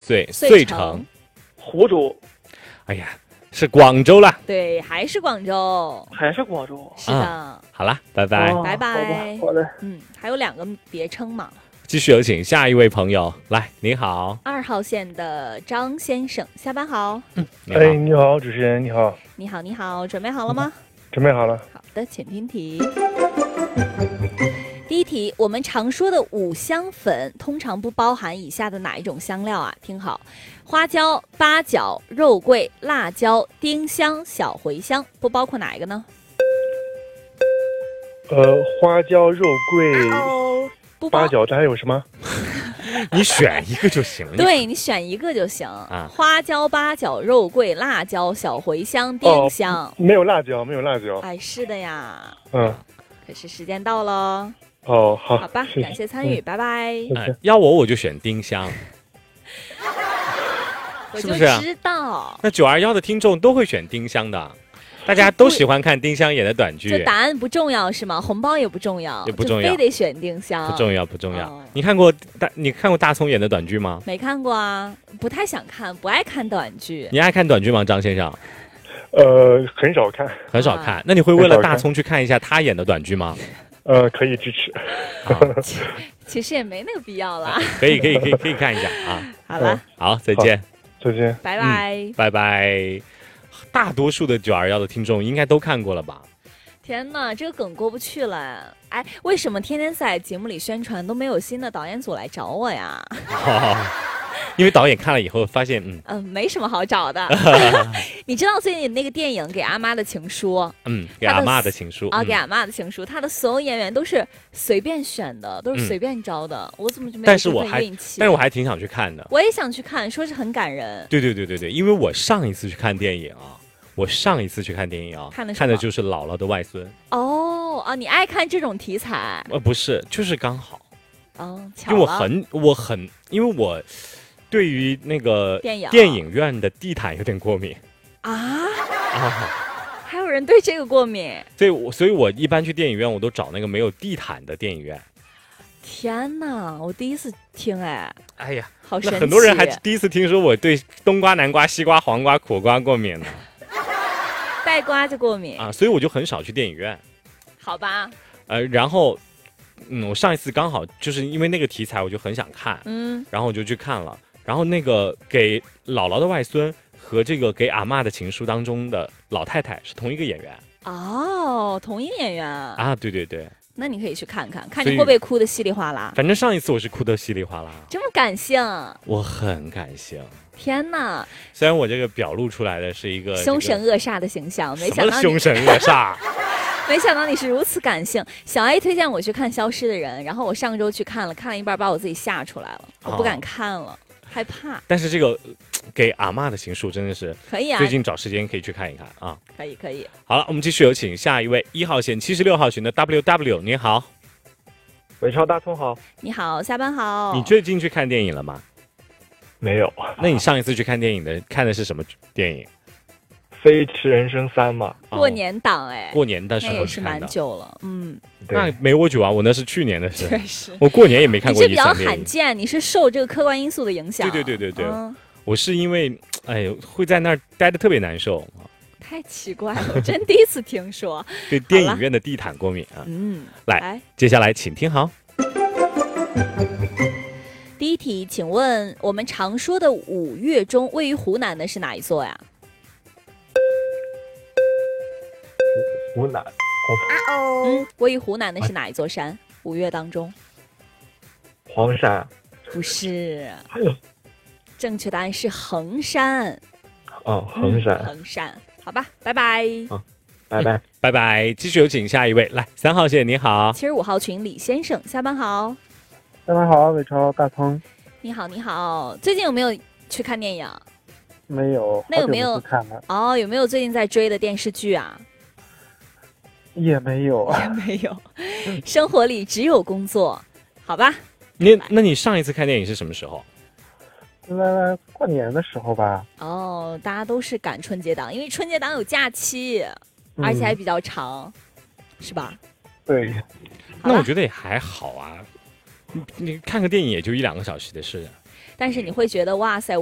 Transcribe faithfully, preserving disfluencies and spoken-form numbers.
岁遂城。 湖州。 哎呀，是广州啦。 对，还是广州。 还是广州。 是的。 啊、好啦，拜拜。 哦、 拜拜。 好的。 嗯，还有两个别称嘛。 继续有请下一位朋友来，你好， 二号线的张先生，下班好。 嗯， 哎，你好，主持人，你好。 你好，你好，准备好了吗？ 准备好了。 好的，请听题。第一题，我们常说的五香粉通常不包含以下的哪一种香料啊？听好，花椒、八角、肉桂、辣椒、丁香、小茴香，不包括哪一个呢？ 呃，花椒、肉桂、 哦、 八角，这还有什么？ 你选一个就行了。 对，你选一个就行啊。 花椒、八角、肉桂、辣椒、小茴香、丁香、 哦。没有辣椒，没有辣椒。 哎，是的呀。 嗯。 可是时间到了。 哦，好。 好吧，感谢参与，嗯、拜拜。 哎，要我我就选丁香。 我就知道。 那九二幺的听众都会选丁香的。大家都喜欢看丁香演的短剧， 就答案不重要是吗？红包也不重要， 也不重要， 非得选丁香， 不重要，不重要。哦、你看过大你看过大葱演的短剧吗？ 没看过啊，不太想看，不爱看短剧。 你爱看短剧吗，张先生？ 呃，很少看， 很少看。啊、那你会为了大葱去看一下他演的短剧吗？ 呃，可以支持。 啊、 其实也没那个必要啦。 可以，可以，可以，可以看一下啊。 好了， 好，再见， 再见， 拜拜， 嗯、拜拜。大多数的九二幺的听众应该都看过了吧？ 天哪，这个梗过不去了！哎，为什么天天在节目里宣传都没有新的导演组来找我呀？ 哦、因为导演看了以后发现，嗯嗯、呃，没什么好找的。你知道最近那个电影《给阿妈的情书》？ 嗯，给阿妈的情书啊，给阿妈的情书，他的所有演员都是随便选的，都是随便招的。嗯、我怎么就没有这份运气？ 但是我还挺想去看的。 我也想去看，说是很感人。 对对对对对，因为我上一次去看电影啊。我上一次去看电影啊， 看的看的就是姥姥的外孙。 哦哦，你爱看这种题材？ 呃，不是，就是刚好。 哦， 因为我很我很，因为我对于那个电影电影院的地毯有点过敏啊啊， 还有人对这个过敏？ 所以我所以我一般去电影院，我都找那个没有地毯的电影院。 天哪，我第一次听哎！ 哎呀， 好神奇！ 那很多人还第一次听说我对冬瓜、南瓜、西瓜、黄瓜、苦瓜过敏呢。 带瓜就过敏啊，所以我就很少去电影院。 好吧。 呃，然后，嗯，我上一次刚好就是因为那个题材，我就很想看， 嗯， 然后我就去看了。然后那个给姥姥的外孙和这个给阿嬷的情书当中的老太太是同一个演员。 哦，同一个演员啊，对对对。 那你可以去看看，看你会不会哭得稀里哗啦。 反正上一次我是哭得稀里哗啦。 这么感性？ 我很感性。 天哪！ 虽然我这个表露出来的是一个凶神恶煞的形象，没想到什么凶神恶煞， 没想到你是如此感性。小 A 推荐我去看《消失的人》，然后我上周去看了，看了一半把我自己吓出来了，我不敢看了，哦、害怕。 但是这个给阿嬷的情书真的是可以啊， 最近找时间可以去看一看啊。 可以可以。 好了，我们继续有请下一位一号线七十六号群的 W W， 你好。 伟超大葱好。 你好，下班好。 你最近去看电影了吗？ 没有。 那你上一次去看电影的看的是什么电影？ 飞驰人生三嘛。 过年档哎、 哦，过年的时候那也是蛮久了，嗯。 那没我久啊，我那是去年的事。 确实。 我过年也没看过。 你是比较罕见，你是受这个客观因素的影响。 对对对对对， 嗯、 我是因为哎会在那儿待得特别难受。 太奇怪了，我真第一次听说。 对电影院的地毯过敏啊。 嗯。 来，接下来请听好。 第一题，请问我们常说的五岳中，位于湖南的是哪一座呀？ 湖南。 嗯，位于湖南的是哪一座山？五岳当中。 黄山。 不是。正确答案是衡山。 哦，衡山。 嗯、衡山。好吧，拜拜。 哦，拜拜， 拜拜。继续有请下一位，来三号线，你好。 七十五号群李先生，下班好。 下班好，伟超大葱。 你好，你好。最近有没有去看电影？ 没有。 那有没有看了？ 哦，有没有最近在追的电视剧啊？ 也没有， 也没有。生活里只有工作，好吧？ 你那你上一次看电影是什么时候？ 那过年的时候吧。 哦，大家都是赶春节档，因为春节档有假期，嗯、而且还比较长，是吧？ 对。 那我觉得也还好啊。你你看个电影也就一两个小时的事， 但是你会觉得哇塞。